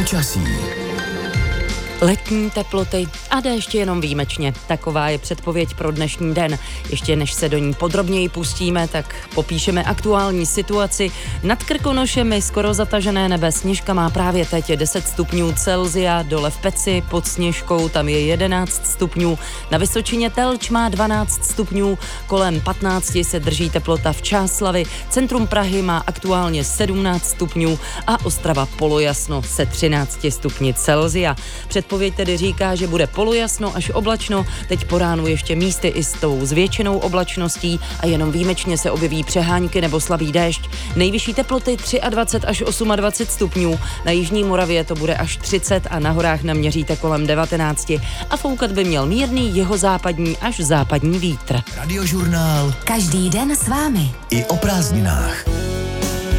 Počasí. Letní teploty a déšť jenom výjimečně. Taková je předpověď pro dnešní den. Ještě než se do ní podrobněji pustíme, tak popíšeme aktuální situaci. Nad Krkonošemi skoro zatažené nebe, Sněžka má právě teď 10 stupňů Celsia, dole v Peci pod Sněžkou tam je 11 stupňů, na Vysočině Telč má 12 stupňů, kolem 15 se drží teplota v Čáslavi, centrum Prahy má aktuálně 17 stupňů a Ostrava polojasno se 13 stupni Celsia. Předpověď tedy říká, že bude polojasno až oblačno, teď po ránu ještě místy i s tou zvětšenou oblačností a jenom výjimečně se objeví přehánky nebo slabý déšť. Nejvyšší teploty 23 až 28 stupňů, na jižní Moravě to bude až 30 a na horách naměříte kolem 19 a foukat by měl mírný jihozápadní až západní vítr. Radiožurnál. Každý den s vámi. I o prázdninách.